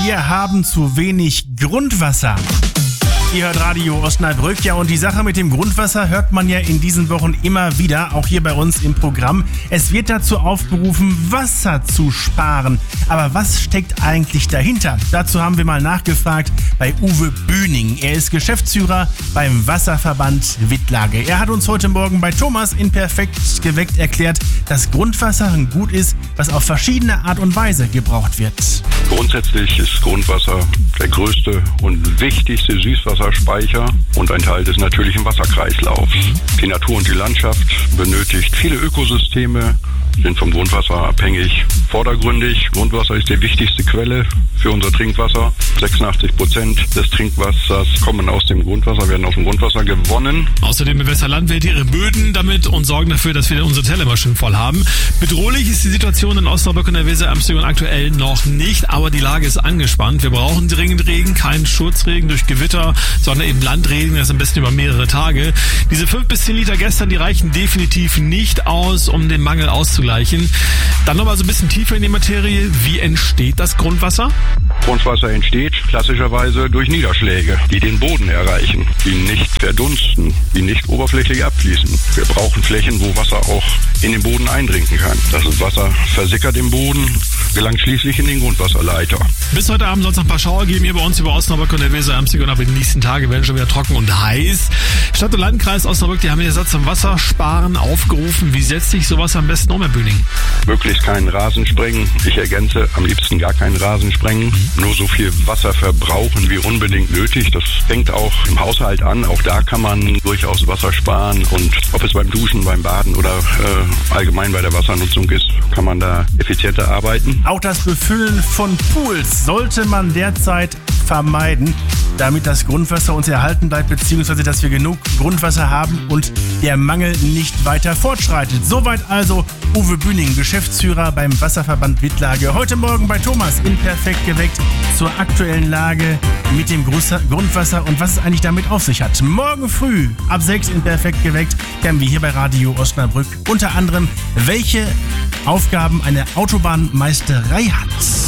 Wir haben zu wenig Grundwasser. Ihr hört Radio Osnabrück, ja, und die Sache mit dem Grundwasser hört man ja in diesen Wochen immer wieder, auch hier bei uns im Programm. Es wird dazu aufgerufen, Wasser zu sparen. Aber was steckt eigentlich dahinter? Dazu haben wir mal nachgefragt bei Uwe Bühning. Er ist Geschäftsführer beim Wasserverband Wittlage. Er hat uns heute Morgen bei Thomas in Perfekt geweckt erklärt, dass Grundwasser ein Gut ist, was auf verschiedene Art und Weise gebraucht wird. Grundsätzlich ist Grundwasser der größte und wichtigste Süßwasserspeicher und ein Teil des natürlichen Wasserkreislaufs. Die Natur und die Landschaft benötigt viele Ökosysteme, sind vom Grundwasser abhängig. Vordergründig, Grundwasser ist die wichtigste Quelle für unser Trinkwasser. 86% des Trinkwassers kommen aus dem Grundwasser, werden aus dem Grundwasser gewonnen. Außerdem bewässert Landwirte ihre Böden damit und sorgen dafür, dass wir unsere Teller immer schön voll haben. Bedrohlich ist die Situation in Osnabrück und der Weser-Ermstögung aktuell noch nicht, aber die Lage ist angespannt. Wir brauchen dringend Regen, keinen Schutzregen durch Gewitter, sondern eben Landregen, das am besten über mehrere Tage. Diese 5 bis 10 Liter gestern, die reichen definitiv nicht aus, um den Mangel auszugleichen. Dann nochmal so ein bisschen tiefer in die Materie. Wie entsteht das Grundwasser? Grundwasser entsteht klassischerweise durch Niederschläge, die den Boden erreichen, die nicht verdunsten, die nicht oberflächlich abfließen. Wir brauchen Flächen, wo Wasser auch in den Boden eindringen kann. Das Wasser versickert im Boden, gelangt schließlich in den Grundwasserleiter. Bis heute Abend soll es noch ein paar Schauer geben hier bei uns über Osnabrück und der Weser-Ermstögung, aber die nächsten Tage werden schon wieder trocken und heiß. Stadt- und Landkreis Osnabrück, die haben den Satz zum Wassersparen aufgerufen. Wie setzt sich sowas am besten um, Herr Bühning? Möglichst keinen Rasen sprengen. Ich ergänze, am liebsten gar keinen Rasen sprengen. Nur so viel Wasser verbrauchen wie unbedingt nötig. Das fängt auch im Haushalt an. Auch da kann man durchaus Wasser sparen. Und ob es beim Duschen, beim Baden oder allgemein bei der Wassernutzung ist, kann man da effizienter arbeiten. Auch das Befüllen von Pools sollte man derzeit vermeiden, damit das Grundwasser uns erhalten bleibt, beziehungsweise dass wir genug Grundwasser haben und der Mangel nicht weiter fortschreitet. Soweit also Uwe Bühning, Geschäftsführer beim Wasserverband Wittlage. Heute Morgen bei Thomas in Perfekt geweckt zur aktuellen Lage mit dem Grundwasser und was es eigentlich damit auf sich hat. Morgen früh ab 6 in Perfekt geweckt kennen wir hier bei Radio Osnabrück unter anderem, welche Aufgaben eine Autobahnmeisterei hat.